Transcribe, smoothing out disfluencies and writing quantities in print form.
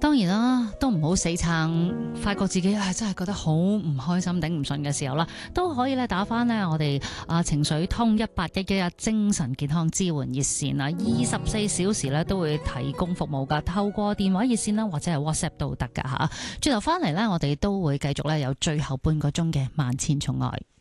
當然啦，都唔好死撐，發覺自己真係覺得好唔開心、頂唔順嘅時候啦，都可以咧打翻呢我哋情緒通1811精神健康支援熱線啦，24小時咧都會提供服務噶，透過電話熱線啦或者係 WhatsApp 都得噶吓。轉頭翻嚟呢，我哋都會繼續咧有最後半個鐘嘅萬千寵愛。